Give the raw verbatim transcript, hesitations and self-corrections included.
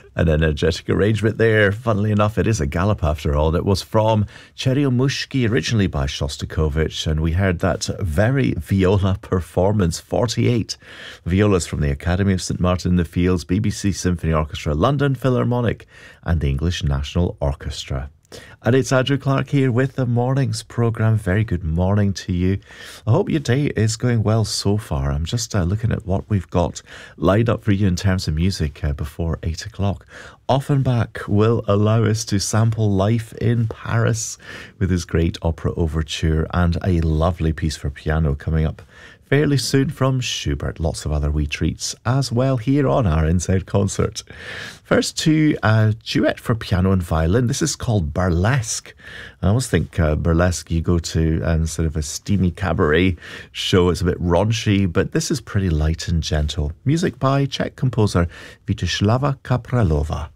An energetic arrangement there. Funnily enough, it is a gallop after all. It was from Cheriomushki, originally by Shostakovich, and we heard that very viola performance, forty-eight violas from the Academy of St Martin in the Fields, B B C Symphony Orchestra, London Philharmonic and the English National Orchestra. And it's Andrew Clark here with the morning's programme. Very good morning to you. I hope your day is going well so far. I'm just uh, looking at what we've got lined up for you in terms of music uh, before eight o'clock. Offenbach will allow us to sample life in Paris with his great opera overture, and a lovely piece for piano coming up fairly soon from Schubert. Lots of other wee treats as well here on our Inside Concert. First to a duet for piano and violin. This is called Burlesque. I always think uh, burlesque, you go to um, sort of a steamy cabaret show. It's a bit raunchy, but this is pretty light and gentle. Music by Czech composer Vítislava Kapralova.